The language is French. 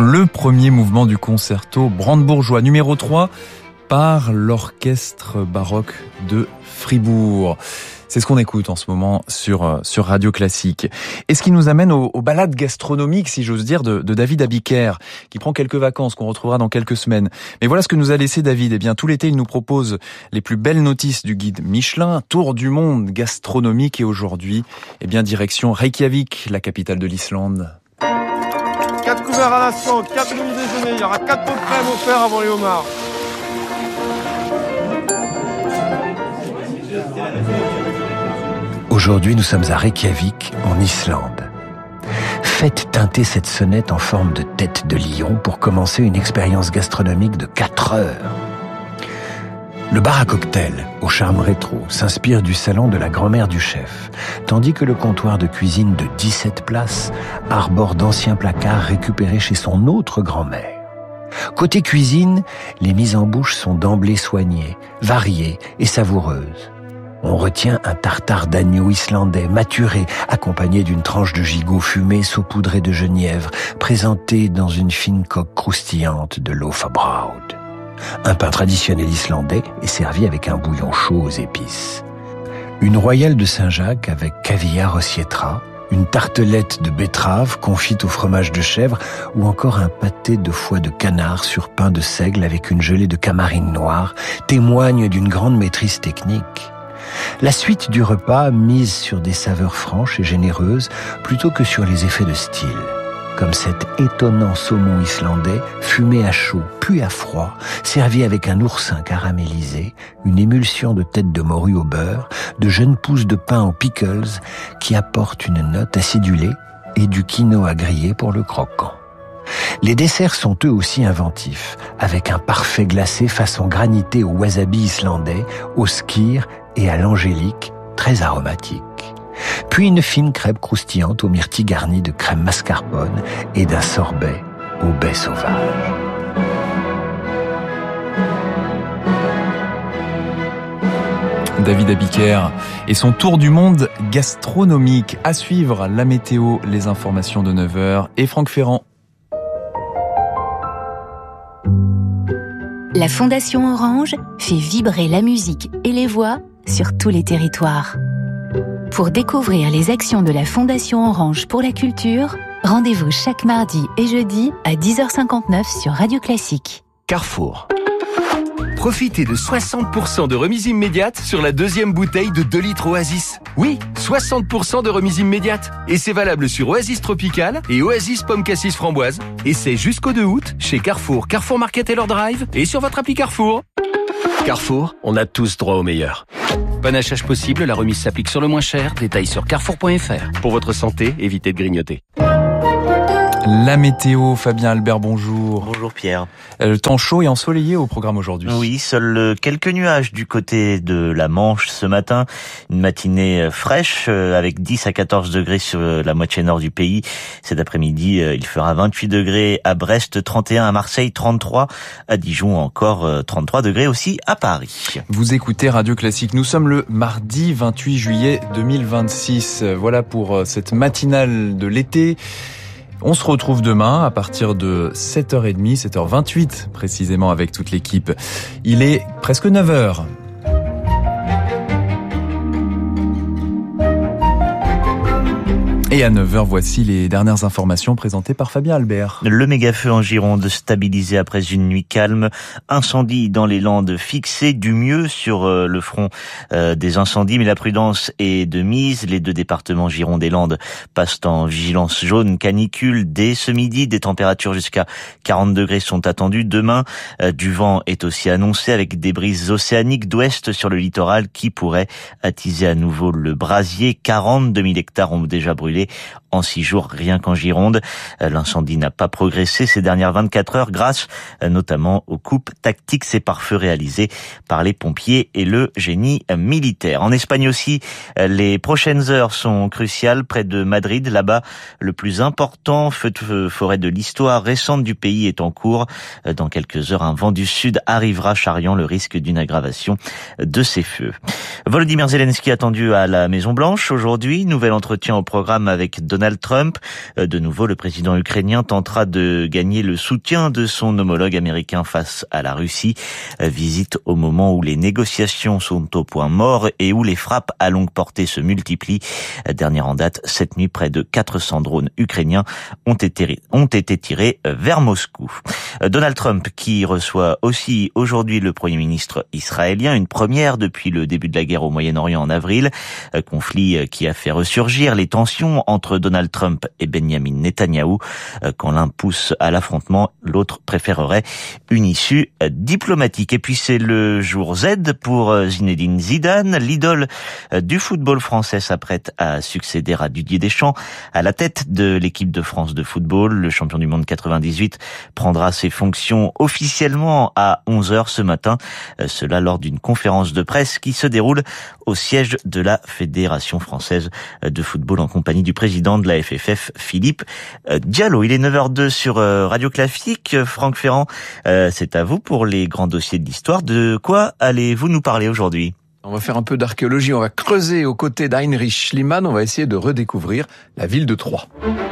le premier mouvement du concerto brandebourgeois numéro 3 par l'orchestre baroque de Fribourg. C'est ce qu'on écoute en ce moment sur Radio Classique. Et ce qui nous amène aux balades gastronomiques, si j'ose dire, de David Abiker, qui prend quelques vacances, qu'on retrouvera dans quelques semaines. Mais voilà ce que nous a laissé David. Eh bien, tout l'été, il nous propose les plus belles notices du guide Michelin, tour du monde gastronomique. Et aujourd'hui, eh bien, direction Reykjavik, la capitale de l'Islande. 4 couverts à l'instant, 4 demi-déjeuners, il y aura 4 pots de crème offerts avant les homards. Aujourd'hui, nous sommes à Reykjavik, en Islande. Faites teinter cette sonnette en forme de tête de lion pour commencer une expérience gastronomique de 4 heures. Le bar à cocktail, au charme rétro, s'inspire du salon de la grand-mère du chef, tandis que le comptoir de cuisine de 17 places arbore d'anciens placards récupérés chez son autre grand-mère. Côté cuisine, les mises en bouche sont d'emblée soignées, variées et savoureuses. On retient un tartare d'agneau islandais maturé, accompagné d'une tranche de gigot fumé saupoudré de genièvre, présenté dans une fine coque croustillante de lofabraude. Un pain traditionnel islandais est servi avec un bouillon chaud aux épices. Une royale de Saint-Jacques avec caviar au sietra, une tartelette de betterave confite au fromage de chèvre ou encore un pâté de foie de canard sur pain de seigle avec une gelée de camarine noire témoignent d'une grande maîtrise technique. La suite du repas mise sur des saveurs franches et généreuses plutôt que sur les effets de style, comme cet étonnant saumon islandais fumé à chaud puis à froid, servi avec un oursin caramélisé, une émulsion de tête de morue au beurre, de jeunes pousses de pain aux pickles qui apportent une note acidulée et du quinoa grillé pour le croquant. Les desserts sont eux aussi inventifs, avec un parfait glacé façon granité au wasabi islandais, au skyr et à l'angélique, très aromatique. Puis une fine crêpe croustillante aux myrtilles garnies de crème mascarpone et d'un sorbet au baies sauvage. David Abiker et son tour du monde gastronomique. À suivre, la météo, les informations de 9h et Franck Ferrand. La Fondation Orange fait vibrer la musique et les voix sur tous les territoires. Pour découvrir les actions de la Fondation Orange pour la culture, rendez-vous chaque mardi et jeudi à 10h59 sur Radio Classique. Carrefour. Profitez de 60% de remise immédiate sur la deuxième bouteille de 2 litres Oasis. Oui, 60% de remise immédiate. Et c'est valable sur Oasis Tropical et Oasis Pomme Cassis Framboise. Et c'est jusqu'au 2 août chez Carrefour, Carrefour Market et leur Drive et sur votre appli Carrefour. Carrefour, on a tous droit au meilleur. Panachage possible, la remise s'applique sur le moins cher. Détails sur carrefour.fr. Pour votre santé, évitez de grignoter. La météo, Fabien Albert, bonjour. Bonjour Pierre. Le temps chaud et ensoleillé au programme aujourd'hui. Oui, seuls quelques nuages du côté de la Manche ce matin. Une matinée fraîche avec 10 à 14 degrés sur la moitié nord du pays. Cet après-midi, il fera 28 degrés à Brest, 31 à Marseille, 33 à Dijon, encore 33 degrés aussi à Paris. Vous écoutez Radio Classique. Nous sommes le mardi 28 juillet 2026. Voilà pour cette matinale de l'été. On se retrouve demain à partir de 7h30, 7h28 précisément avec toute l'équipe. Il est presque 9h. Et à 9h, voici les dernières informations présentées par Fabien Albert. Le méga-feu en Gironde stabilisé après une nuit calme. Incendie dans les Landes fixé, du mieux sur le front des incendies, mais la prudence est de mise. Les 2 départements Gironde et Landes passent en vigilance jaune canicule dès ce midi. Des températures jusqu'à 40 degrés sont attendues. Demain, du vent est aussi annoncé avec des brises océaniques d'ouest sur le littoral qui pourraient attiser à nouveau le brasier. 42 000 hectares ont déjà brûlé en 6 jours, rien qu'en Gironde. L'incendie n'a pas progressé ces dernières 24 heures grâce notamment aux coupes tactiques et pare-feux réalisés par les pompiers et le génie militaire. En Espagne aussi, les prochaines heures sont cruciales près de Madrid. Là-bas, le plus important feu de forêt de l'histoire récente du pays est en cours. Dans quelques heures, un vent du sud arrivera charriant le risque d'une aggravation de ces feux. Volodymyr Zelensky attendu à la Maison-Blanche aujourd'hui. Nouvel entretien au programme avec Donald Donald Trump. De nouveau, le président ukrainien tentera de gagner le soutien de son homologue américain face à la Russie. Visite au moment où les négociations sont au point mort et où les frappes à longue portée se multiplient. Dernière en date, cette nuit, près de 400 drones ukrainiens ont été tirés vers Moscou. Donald Trump qui reçoit aussi aujourd'hui le Premier ministre israélien, une première depuis le début de la guerre au Moyen-Orient en avril, conflit qui a fait ressurgir les tensions entre Donald Trump et Benjamin Netanyahou. Quand l'un pousse à l'affrontement, l'autre préférerait une issue diplomatique. Et puis c'est le jour Z pour Zinedine Zidane, l'idole du football français s'apprête à succéder à Didier Deschamps à la tête de l'équipe de France de football. Le champion du monde 98 prendra ses fonctions officiellement à 11h ce matin. Cela lors d'une conférence de presse qui se déroule au siège de la Fédération française de football en compagnie du président de la FFF, Philippe Diallo. Il est 9h02 sur Radio Classique. Franck Ferrand, c'est à vous pour les grands dossiers de l'histoire. De quoi allez-vous nous parler aujourd'hui ? On va faire un peu d'archéologie, on va creuser aux côtés d'Heinrich Schliemann, on va essayer de redécouvrir la ville de Troyes.